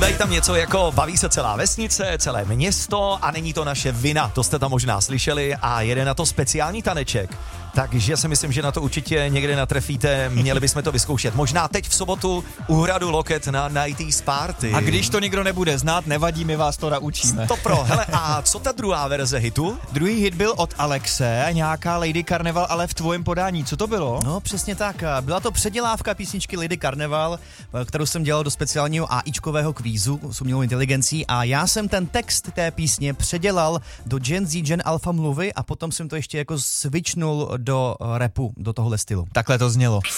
Bývají tam něco jako baví se celá vesnice, celé město a není to naše vina, to jste tam možná slyšeli a jede na to speciální taneček. Takže si myslím, že na to určitě někde natrefíte, měli bychom to vyzkoušet. Možná teď v sobotu u Hradu Loket na 90s Party. A když to nikdo nebude znát, nevadí, my vás to naučíme. To pro. Hele, a co ta druhá verze hitu? Druhý hit byl od Alexe, nějaká Lady Carnival, ale v tvojím podání. Co to bylo? No, přesně tak. Byla to předělávka písničky Lady Carnival, kterou jsem dělal do speciálního AIčkového kvízu s umělou inteligencí a já jsem ten text té písně předělal do Gen Z, Gen Alpha mluvy a potom jsem to ještě jako switchnul do rapu, do tohohle stylu. Takhle to znělo.